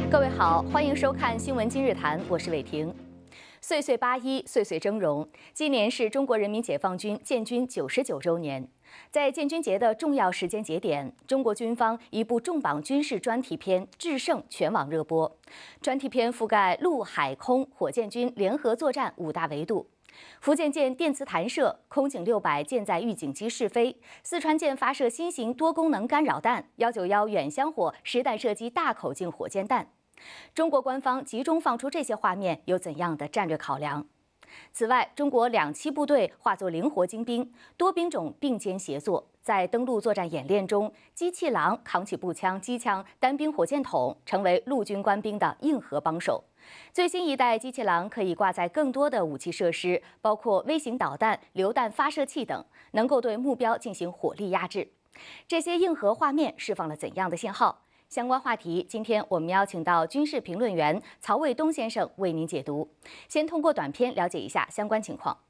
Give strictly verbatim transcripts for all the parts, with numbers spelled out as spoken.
各位好，欢迎收看《新闻今日谈》，我是伟婷。岁岁八一，岁岁峥嵘。今年是中国人民解放军建军九十九周年。在建军节的重要时间节点，中国军方一部重磅军事专题片《制胜》全网热播。专题片覆盖陆海空火箭军联合作战五大维度。福建舰电磁弹射，空警六百舰载预警机试飞，四川舰发射新型多功能干扰弹，幺九幺远香火实弹射击大口径火箭弹。中国官方集中放出这些画面，有怎样的战略考量？此外，中国两栖部队化作灵活精兵，多兵种并肩协作，在登陆作战演练中，机器狼扛起步枪、机枪、单兵火箭筒，成为陆军官兵的硬核帮手。最新一代机器狼可以挂载更多的武器设施，包括微型导弹、榴弹发射器等，能够对目标进行火力压制。这些硬核画面释放了怎样的信号？相关话题，今天我们邀请到军事评论员曹卫东先生为您解读。先通过短片了解一下相关情况。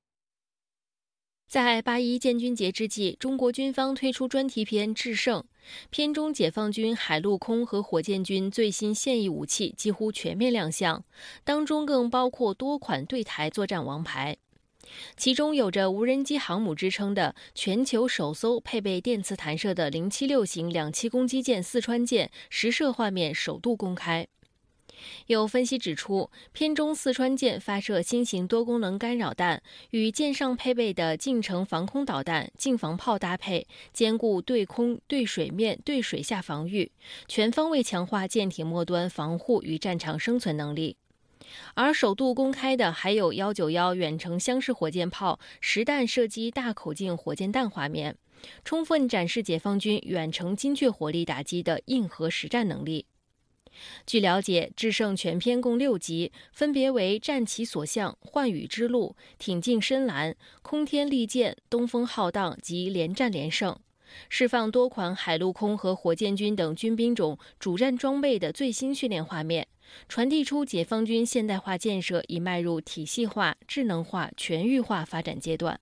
在八一建军节之际，中国军方推出专题片《制胜》，片中解放军海陆空和火箭军最新现役武器几乎全面亮相，当中更包括多款对台作战王牌。其中有着无人机航母之称的全球首艘配备电磁弹射的零七六型两栖攻击舰四川舰实射画面首度公开。有分析指出，片中四川舰发射新型多功能干扰弹，与舰上配备的近程防空导弹、近防炮搭配，兼顾对空、对水面、对水下防御，全方位强化舰艇末端防护与战场生存能力。而首度公开的还有幺九幺远程箱式火箭炮实弹射击大口径火箭弹画面，充分展示解放军远程精确火力打击的硬核实战能力。据了解，制胜全片共六集，分别为战其所向、幻羽之路、挺进深蓝、空天利剑、东风浩荡及连战连胜，释放多款海陆空和火箭军等军兵种主战装备的最新训练画面，传递出解放军现代化建设已迈入体系化、智能化、全域化发展阶段。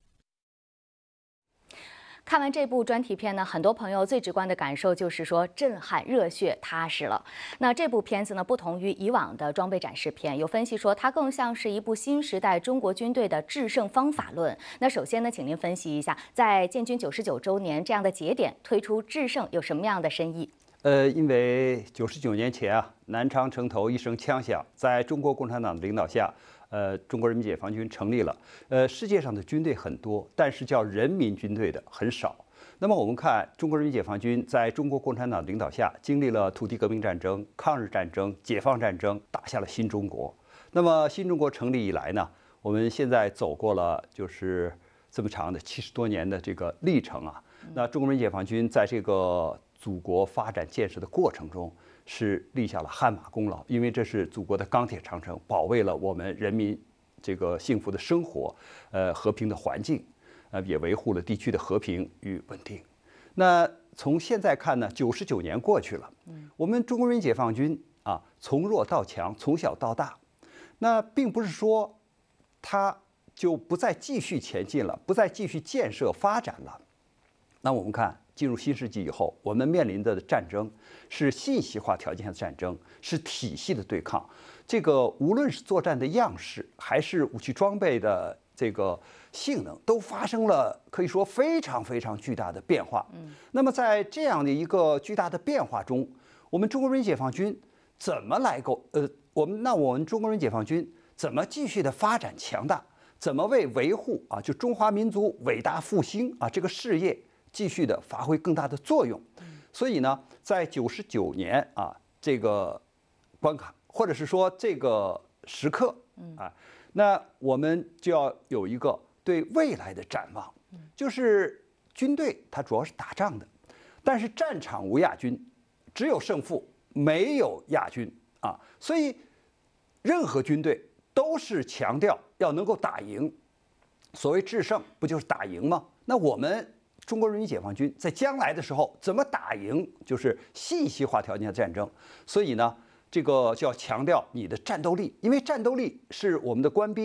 看完这部专题片呢，很多朋友最直观的感受就是说震撼、热血、踏实了。那这部片子呢，不同于以往的装备展示片，有分析说它更像是一部新时代中国军队的制胜方法论。那首先呢，请您分析一下，在建军九十九周年这样的节点推出制胜有什么样的深意？ 呃，因为九十九年前啊，南昌城头一声枪响，在中国共产党的领导下，呃，中国人民解放军成立了。呃，世界上的军队很多，但是叫人民军队的很少。那么我们看中国人民解放军在中国共产党领导下，经历了土地革命战争、抗日战争、解放战争，打下了新中国。那么新中国成立以来呢，我们现在走过了就是这么长的七十多年的这个历程啊。那中国人民解放军在这个祖国发展建设的过程中，是立下了汗马功劳，因为这是祖国的钢铁长城，保卫了我们人民这个幸福的生活，呃，和平的环境，呃，也维护了地区的和平与稳定。那从现在看呢，九十九年过去了，我们中国人民解放军啊，从弱到强，从小到大，那并不是说它就不再继续前进了，不再继续建设发展了。那我们看，进入新世纪以后，我们面临的战争是信息化条件下的战争，是体系的对抗。这个无论是作战的样式，还是武器装备的这个性能，都发生了可以说非常非常巨大的变化。嗯，那么在这样的一个巨大的变化中，我们中国人民解放军怎么来够？呃，我们那我们中国人民解放军怎么继续的发展强大？怎么为维护啊，就中华民族伟大复兴啊这个事业继续的发挥更大的作用？所以呢，在九十九年啊这个关卡，或者是说这个时刻啊，那我们就要有一个对未来的展望。就是军队它主要是打仗的，但是战场无亚军，只有胜负，没有亚军啊。所以任何军队都是强调要能够打赢。所谓制胜，不就是打赢吗？那我们中国人民解放军在将来的时候怎么打赢，就是信息化条件下战争。所以呢，这个就要强调你的战斗力，因为战斗力是我们的官兵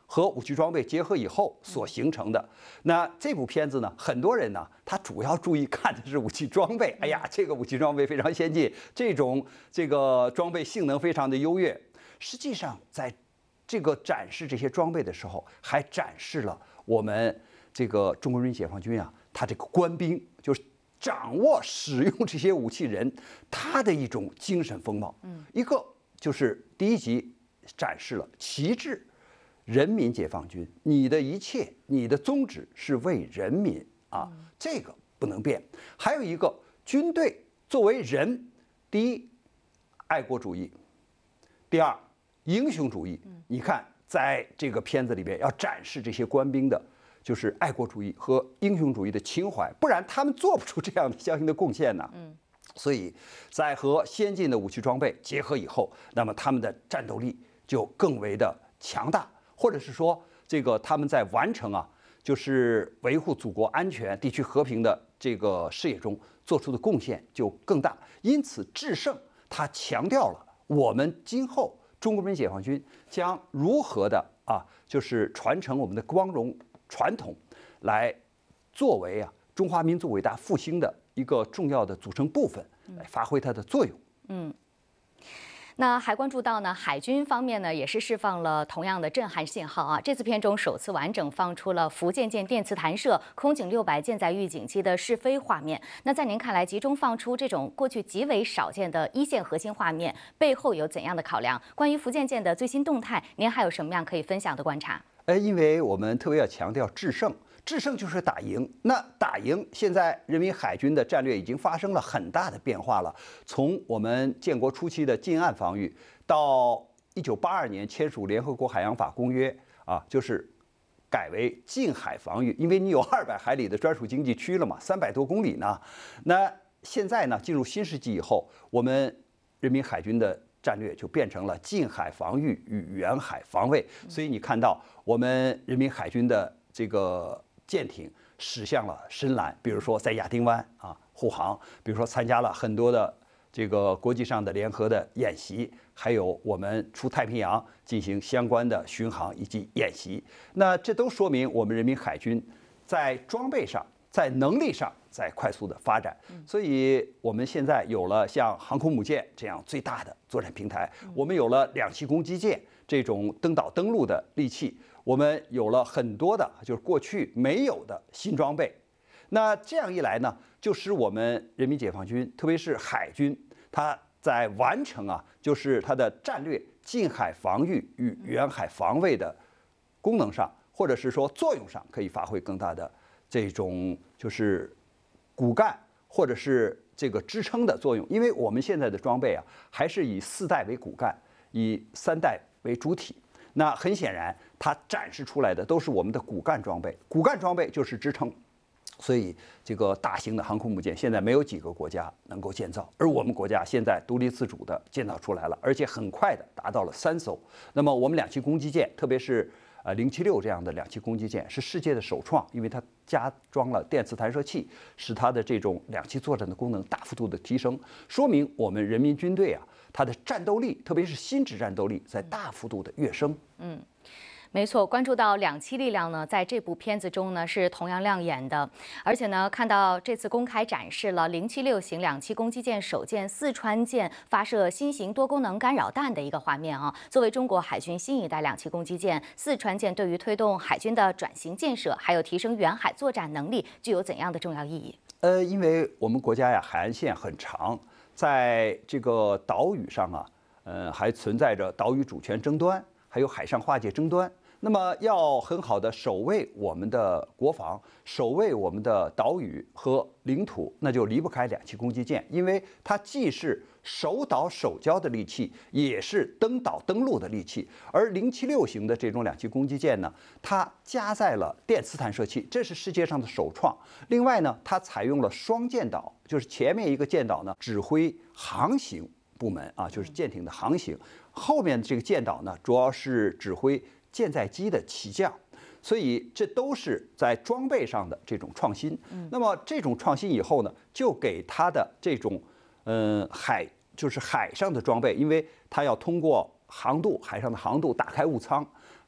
和武器装备结合以后所形成的。那这部片子呢，很多人呢，他主要注意看的是武器装备。哎呀，这个武器装备非常先进，这种这个装备性能非常的优越。实际上，在这个展示这些装备的时候，还展示了我们这个中国人民解放军啊，他这个官兵就是掌握使用这些武器人，他的一种精神风貌。嗯，一个就是第一集展示了旗帜。人民解放军，你的一切，你的宗旨是为人民啊，这个不能变。还有一个，军队作为人，第一，爱国主义；第二，英雄主义。你看，在这个片子里边要展示这些官兵的，就是爱国主义和英雄主义的情怀，不然他们做不出这样的相应的贡献呢。嗯，所以在和先进的武器装备结合以后，那么他们的战斗力就更为的强大。或者是说，这个他们在完成啊，就是维护祖国安全、地区和平的这个事业中做出的贡献就更大。因此，制胜它强调了我们今后中国人民解放军将如何的啊，就是传承我们的光荣传统，来作为啊中华民族伟大复兴的一个重要的组成部分，来发挥它的作用。 嗯。那还关注到呢，海军方面呢也是释放了同样的震撼信号啊！这次片中首次完整放出了福建舰电磁弹射空警六百舰载预警机的试飞画面。那在您看来，集中放出这种过去极为少见的一线核心画面，背后有怎样的考量？关于福建舰的最新动态，您还有什么样可以分享的观察？ 呃，因为我们特别要强调制胜。制胜就是打赢，那打赢，现在人民海军的战略已经发生了很大的变化了。从我们建国初期的近岸防御，到一九八二年签署联合国海洋法公约啊，就是改为近海防御，因为你有二百海里的专属经济区了嘛，三百多公里呢。那现在呢，进入新世纪以后，我们人民海军的战略就变成了近海防御与远海防卫。所以你看到我们人民海军的这个舰艇驶向了深蓝，比如说在亚丁湾啊护航，比如说参加了很多的这个国际上的联合的演习，还有我们出太平洋进行相关的巡航以及演习。那这都说明我们人民海军在装备上、在能力上在快速的发展。所以我们现在有了像航空母舰这样最大的作战平台，我们有了两栖攻击舰这种登岛登陆的利器。我们有了很多的，就是过去没有的新装备，那这样一来呢，就使我们人民解放军，特别是海军，它在完成啊，就是它的战略近海防御与远海防卫的功能上，或者是说作用上，可以发挥更大的这种就是骨干或者是这个支撑的作用。因为我们现在的装备啊，还是以四代为骨干，以三代为主体。那很显然，它展示出来的都是我们的骨干装备，骨干装备就是支撑。所以，这个大型的航空母舰现在没有几个国家能够建造，而我们国家现在独立自主的建造出来了，而且很快的达到了三艘。那么，我们两栖攻击舰，特别是呃零七六这样的两栖攻击舰，是世界的首创，因为它加装了电磁弹射器，使它的这种两栖作战的功能大幅度的提升，说明我们人民军队啊，它的战斗力，特别是心智战斗力，在大幅度的跃升。 嗯。没错，关注到两栖力量呢，在这部片子中呢是同样亮眼的，而且呢，看到这次公开展示了零七六型两栖攻击舰首舰四川舰发射新型多功能干扰弹的一个画面啊。作为中国海军新一代两栖攻击舰，四川舰对于推动海军的转型建设，还有提升远海作战能力，具有怎样的重要意义？ 呃，因为我们国家呀，海岸线很长，在这个岛屿上啊，呃，还存在着岛屿主权争端，还有海上划界争端。那么要很好的守卫我们的国防，守卫我们的岛屿和领土，那就离不开两栖攻击舰，因为它既是守岛守礁的利器，也是登岛登陆的利器。而零七六型的这种两栖攻击舰呢，它加载了电磁弹射器，这是世界上的首创。另外呢，它采用了双舰岛，就是前面一个舰岛呢指挥航行部门啊，就是舰艇的航行，后面这个舰岛呢主要是指挥舰载机的起降，所以这都是在装备上的这种创新。那么这种创新以后呢，就给它的这种嗯、呃、海就是海上的装备，因为它要通过航渡海上的航渡打开物舱，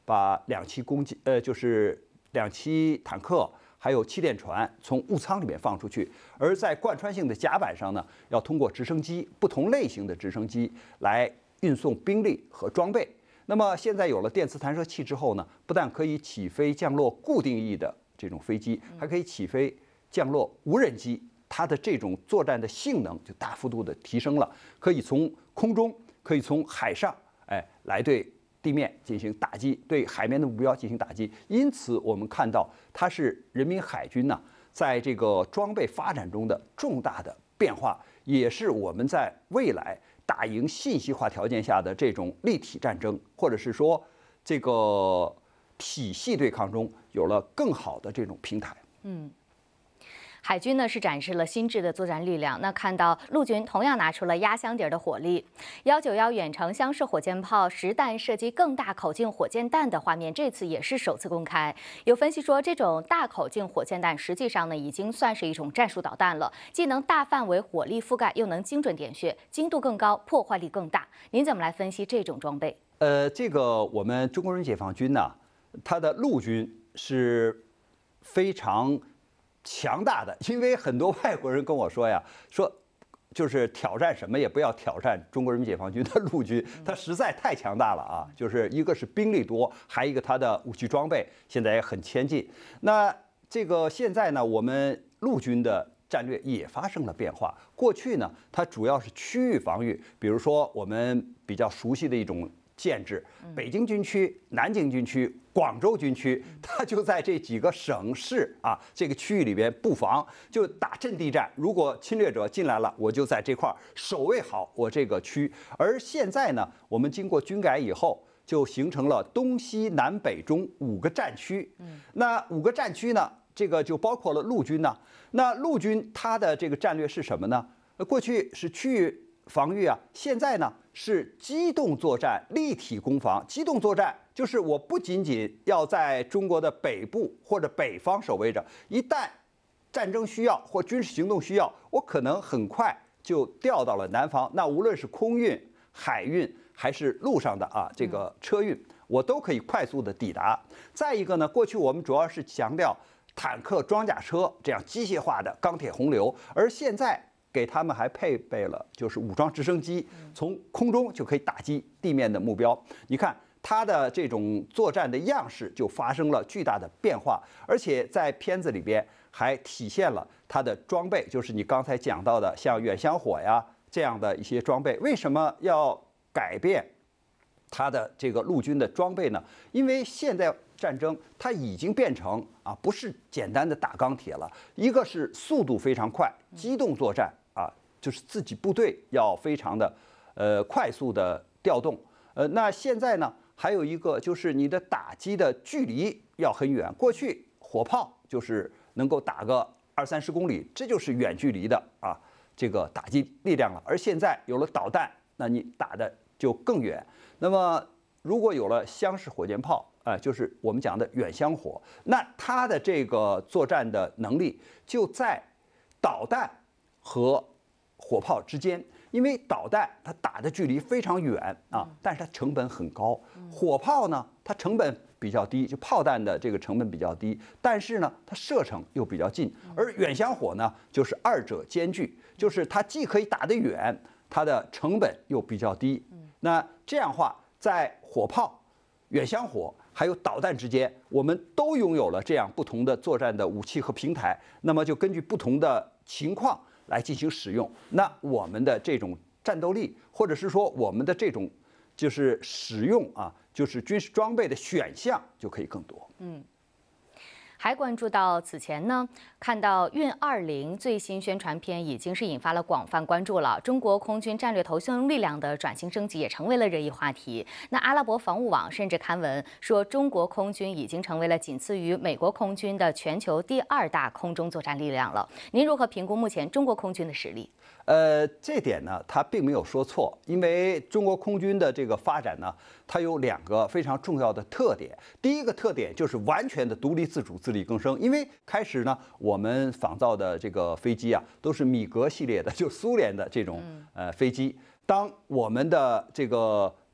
把两栖攻击呃就是两栖坦克还有气垫船从物舱里面放出去，而在贯穿性的甲板上呢，要通过直升机不同类型的直升机来运送兵力和装备。那么现在有了电磁弹射器之后呢，不但可以起飞降落固定翼的这种飞机，还可以起飞降落无人机，它的这种作战的性能就大幅度的提升了，可以从空中，可以从海上，哎，来对地面进行打击，对海面的目标进行打击。因此，我们看到它是人民海军呢，在这个装备发展中的重大的变化，也是我们在未来打赢信息化条件下的这种立体战争，或者是说这个体系对抗中有了更好的这种平台。 嗯。海军呢是展示了新制的作战力量，那看到陆军同样拿出了压箱底的火力，幺九幺远程箱式火箭炮实弹射击更大口径火箭弹的画面，这次也是首次公开。有分析说，这种大口径火箭弹实际上呢已经算是一种战术导弹了，既能大范围火力覆盖，又能精准点穴，精度更高，破坏力更大。您怎么来分析这种装备？ 呃，这个我们中国人民解放军呢，它的陆军是非常强大的，因为很多外国人跟我说呀，说就是挑战什么也不要挑战中国人民解放军的陆军，它实在太强大了啊！就是一个是兵力多，还一个它的武器装备现在也很先进。那这个现在呢，我们陆军的战略也发生了变化。过去呢，它主要是区域防御，比如说我们比较熟悉的一种建制，北京军区、南京军区、广州军区，它就在这几个省市啊这个区域里边布防，就打阵地战。如果侵略者进来了，我就在这块守卫好我这个区。而现在呢，我们经过军改以后，就形成了东西南北中五个战区。那五个战区呢，这个就包括了陆军呢。那陆军它的这个战略是什么呢？过去是区域防御啊，现在呢是机动作战、立体攻防。机动作战就是我不仅仅要在中国的北部或者北方守卫着，一旦战争需要或军事行动需要，我可能很快就调到了南方。那无论是空运、海运还是路上的啊这个车运，我都可以快速的抵达。再一个呢，过去我们主要是强调坦克、装甲车这样机械化的钢铁洪流，而现在给他们还配备了就是武装直升机，从空中就可以打击地面的目标。你看它的这种作战的样式就发生了巨大的变化，而且在片子里边还体现了它的装备，就是你刚才讲到的像远香火呀这样的一些装备。为什么要改变它的这个陆军的装备呢？因为现在战争它已经变成啊不是简单的打钢铁了，一个是速度非常快，机动作战啊，就是自己部队要非常的呃快速的调动。呃，那现在呢还有一个就是你的打击的距离要很远。过去火炮就是能够打个二三十公里，这就是远距离的啊这个打击力量了。而现在有了导弹，那你打的就更远。那么如果有了箱式火箭炮，啊、呃，就是我们讲的远香火，那它的这个作战的能力就在导弹和火炮之间。因为导弹它打的距离非常远啊，但是它成本很高。火炮呢，它成本比较低，就炮弹的这个成本比较低，但是呢，它射程又比较近。而远香火呢，就是二者兼具，就是它既可以打得远，它的成本又比较低。那这样的话，在火炮、远香火还有导弹之间，我们都拥有了这样不同的作战的武器和平台。那么就根据不同的情况来进行使用，那我们的这种战斗力，或者是说我们的这种就是使用啊，就是军事装备的选项就可以更多。 嗯。还关注到此前呢，看到运二零最新宣传片已经是引发了广泛关注了。中国空军战略投送力量的转型升级也成为了热议话题。那阿拉伯防务网甚至刊文说，中国空军已经成为了仅次于美国空军的全球第二大空中作战力量了。您如何评估目前中国空军的实力？ 呃，这点呢，他并没有说错，因为中国空军的这个发展呢，它有两个非常重要的特点。第一个特点就是完全的独立自主、自力更生。因为开始呢，我们仿造的这个飞机啊，都是米格系列的，就苏联的这种呃飞机。当我们的这个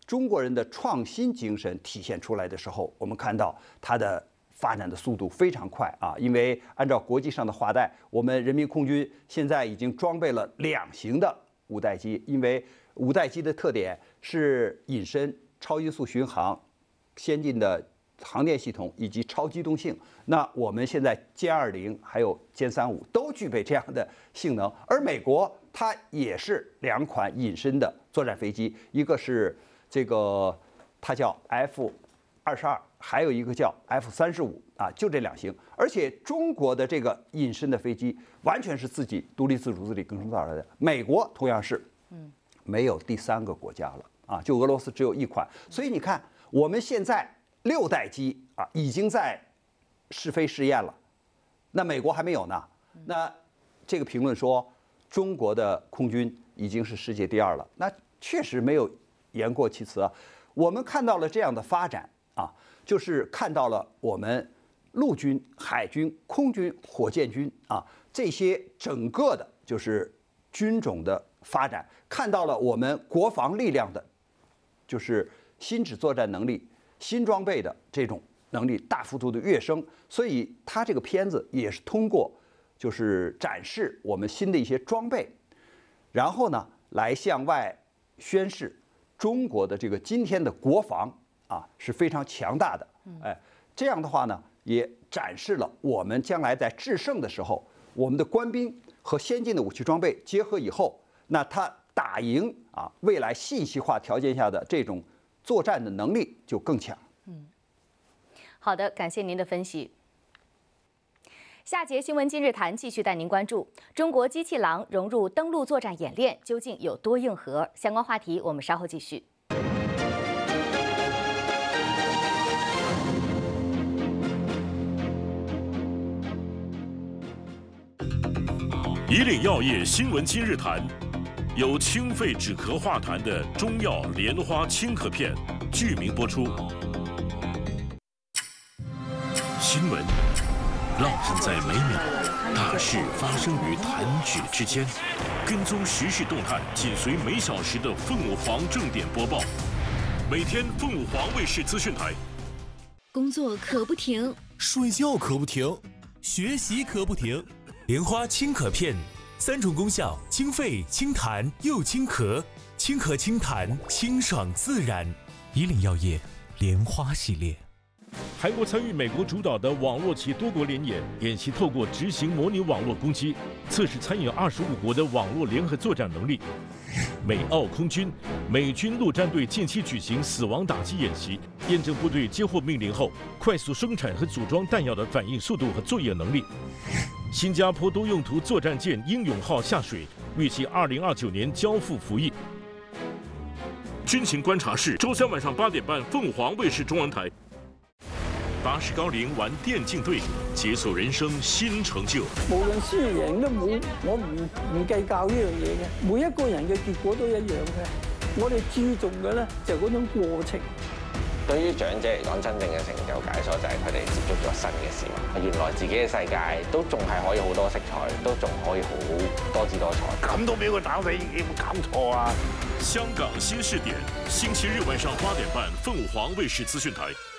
中国人的创新精神体现出来的时候，我们看到它的发展的速度非常快啊！因为按照国际上的话带，我们人民空军现在已经装备了两型的五代机，因为五代机的特点是隐身、超音速巡航、先进的航电系统以及超机动性。那我们现在歼二零还有歼三五都具备这样的性能，而美国它也是两款隐身的作战飞机，一个是这个它叫 F 二十二，还有一个叫 F 三十五啊，就这两型。而且中国的这个隐身的飞机完全是自己独立自主、自力更生造出来的，美国同样是，嗯，没有第三个国家了啊，就俄罗斯只有一款。所以你看，我们现在六代机啊已经在试飞试验了，那美国还没有呢。那这个评论说中国的空军已经是世界第二了，那确实没有言过其实啊。我们看到了这样的发展啊，就是看到了我们陆军、海军、空军、火箭军啊这些整个的就是军种的发展，看到了我们国防力量的，就是新指作战能力、新装备的这种能力大幅度的跃升。所以它这个片子也是通过就是展示我们新的一些装备，然后呢来向外宣示中国的这个今天的国防啊是非常强大的。哎，这样的话呢，也展示了我们将来在制胜的时候，我们的官兵和先进的武器装备结合以后，那它打赢啊未来信息化条件下的这种作战的能力就更强。 嗯，好的，感谢您的分析。下节新闻今日谈继续带您关注中国机器狼融入登陆作战演练究竟有多硬核？相关话题我们稍后继续。 以岭药业新闻今日谈，由清肺止咳化痰的中药莲花清咳片剧名播出。新闻浪漫在每秒，大事发生于弹指之间。跟踪时事动态，紧随每小时的凤凰正点播报。每天凤凰卫视资讯台。 工作可不停， 睡觉可不停，学习可不停。莲花清咳片，三种功效：清肺、清痰又清咳，清咳清痰，清爽自然。以岭药业莲花系列。 韩国参与美国主导的网络及多国联演，演习透过执行模拟网络攻击，测试参与二十五国的网络联合作战能力。美澳空军、美军陆战队近期举行死亡打击演习，验证部队接获命令后快速生产和组装弹药的反应速度和作业能力。新加坡多用途作战舰英勇号下水，预计二零二九年交付服役。军情观察室，周三晚上八点半，凤凰卫视中文台。八十高龄玩电竞队，解鎖人生新成就。 無論輸贏都冇，我唔唔計較呢樣嘢嘅。每一個人嘅結果都一樣嘅。我哋注重嘅咧就係嗰種過程。 對於長者嚟講，真正嘅成就解鎖就係佢哋接觸咗新嘅事物。原來自己嘅世界都仲係可以好多色彩，都仲可以好多姿多彩。 咁都俾佢打死，有冇搞錯啊？ 香港新視點，星期日晚上八點半，鳳凰衛視資訊台。